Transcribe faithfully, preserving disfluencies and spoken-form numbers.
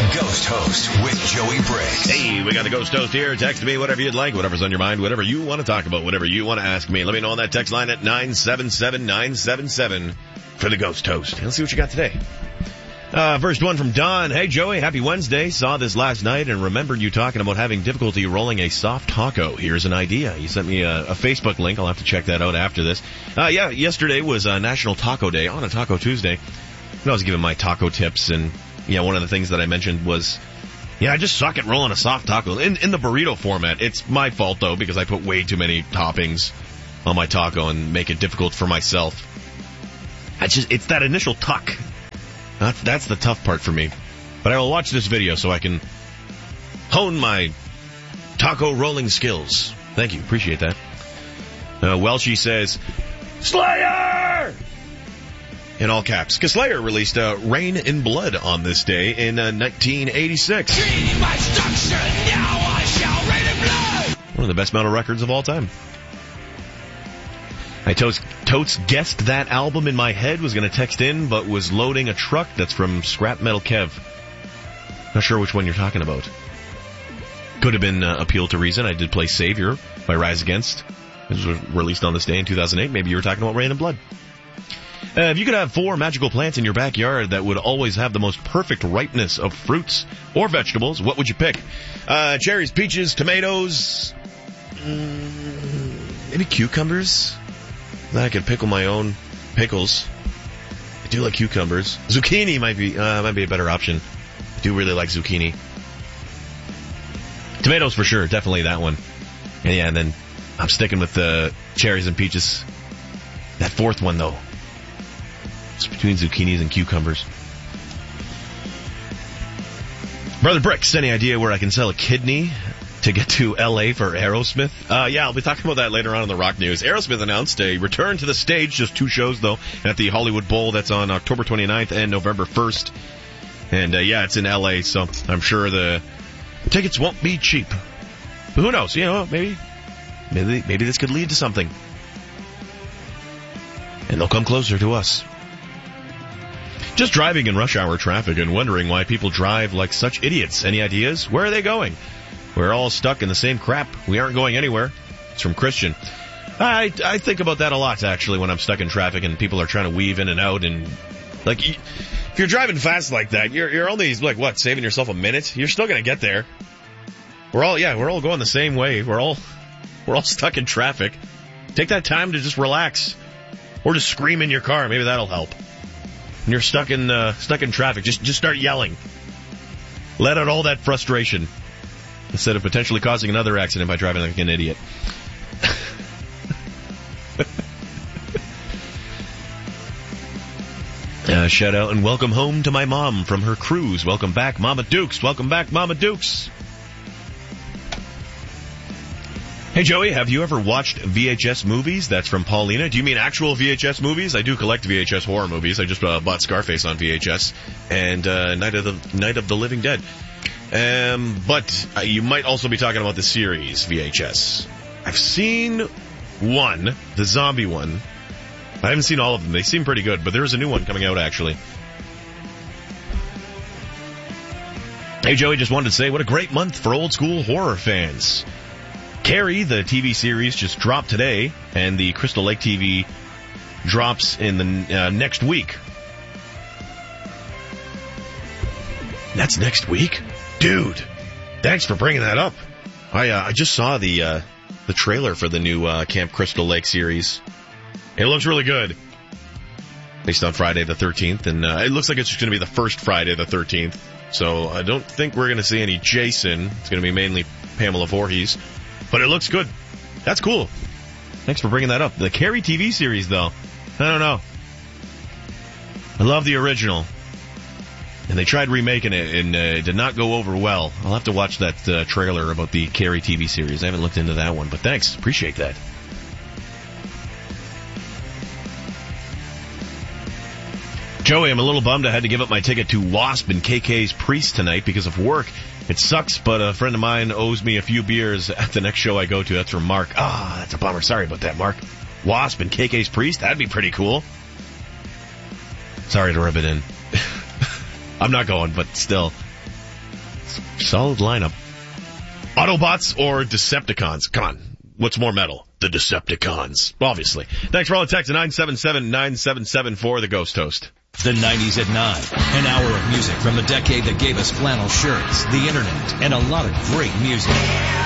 Ghost Host with Joey Briggs. Hey, we got the Ghost Host here. Text me whatever you'd like, whatever's on your mind, whatever you want to talk about, whatever you want to ask me. Let me know on that text line at nine seven seven nine seven seven for the Ghost Host. Let's see what you got today. Uh, first one from Don. Hey, Joey, happy Wednesday. Saw this last night and remembered you talking about having difficulty rolling a soft taco. Here's an idea. You sent me a, a Facebook link. I'll have to check that out after this. Uh, yeah, yesterday was uh, National Taco Day on a Taco Tuesday. I was giving my taco tips, and yeah, one of the things that I mentioned was, yeah, I just suck at rolling a soft taco. In, in the burrito format, it's my fault, though, because I put way too many toppings on my taco and make it difficult for myself. I just, it's that initial tuck. That's, that's the tough part for me. But I will watch this video so I can hone my taco rolling skills. Thank you. Appreciate that. Uh, Welshie says, Slayer! In all caps. Because Slayer released uh, Rain in Blood on this day in uh, nineteen eighty-six. My structure, now I shall rain in blood. One of the best metal records of all time. I totes, totes guessed that album in my head, was going to text in, but was loading a truck. That's from Scrap Metal Kev. Not sure which one you're talking about. Could have been uh, Appeal to Reason. I did play Savior by Rise Against. It was released on this day in two thousand eight. Maybe you were talking about Rain and Blood. Uh, if you could have four magical plants in your backyard that would always have the most perfect ripeness of fruits or vegetables, what would you pick? Uh, cherries, peaches, tomatoes, mm, maybe cucumbers? I could pickle my own pickles. I do like cucumbers. Zucchini might be uh, might be a better option. I do really like zucchini. Tomatoes for sure, definitely that one. And yeah, and then I'm sticking with the cherries and peaches. That fourth one, though. It's between zucchinis and cucumbers. Brother Bricks, any idea where I can sell a kidney to get to L A for Aerosmith? Uh, yeah, I'll be talking about that later on in the rock news. Aerosmith announced a return to the stage, just two shows, though, at the Hollywood Bowl. That's on October twenty-ninth and November first. And, uh, yeah, it's in L A, so I'm sure the tickets won't be cheap. But who knows? You know, maybe, maybe, maybe this could lead to something. And they'll come closer to us. Just driving in rush hour traffic and wondering why people drive like such idiots. Any ideas? Where are they going? We're all stuck in the same crap. We aren't going anywhere. It's from Christian. I I think about that a lot, actually, when I'm stuck in traffic and people are trying to weave in and out. And, like, if you're driving fast like that, you're you're only, like, what, saving yourself a minute? You're still going to get there. We're all, yeah, we're all going the same way. We're all, we're all stuck in traffic. Take that time to just relax. Or just scream in your car. Maybe that'll help. When you're stuck in uh, stuck in traffic, just just start yelling. Let out all that frustration instead of potentially causing another accident by driving like an idiot. uh, shout out and welcome home to my mom from her cruise. Welcome back, Mama Dukes. Welcome back, Mama Dukes. Hey, Joey, have you ever watched V H S movies? That's from Paulina. Do you mean actual V H S movies? I do collect V H S horror movies. I just uh, bought Scarface on V H S and uh, Night of the Night of the Living Dead. Um, but uh, you might also be talking about the series V H S. I've seen one, the zombie one. I haven't seen all of them. They seem pretty good, but there is a new one coming out, actually. Hey, Joey, just wanted to say what a great month for old school horror fans. Carrie, the T V series, just dropped today, and the Crystal Lake T V drops in the uh, next week. That's next week? Dude, thanks for bringing that up. I uh, I just saw the uh, the trailer for the new uh, Camp Crystal Lake series. It looks really good. Based on Friday the thirteenth, and uh, it looks like it's just going to be the first Friday the thirteenth. So I don't think we're going to see any Jason. It's going to be mainly Pamela Voorhees. But it looks good. That's cool. Thanks for bringing that up. The Carrie T V series, though, I don't know. I love the original. And they tried remaking it, and uh, it did not go over well. I'll have to watch that uh, trailer about the Carrie T V series. I haven't looked into that one, but thanks. Appreciate that. Joey, I'm a little bummed I had to give up my ticket to Wasp and K K's Priest tonight because of work. It sucks, but a friend of mine owes me a few beers at the next show I go to. That's from Mark. Ah, oh, that's a bummer. Sorry about that, Mark. Wasp and K K's Priest? That'd be pretty cool. Sorry to rub it in. I'm not going, but still. Solid lineup. Autobots or Decepticons? Come on. What's more metal? The Decepticons. Obviously. Thanks for all the text at nine seven seven nine seven seven for the Ghost Toast. The nineties at nine. An hour of music from the decade that gave us flannel shirts, the internet, and a lot of great music.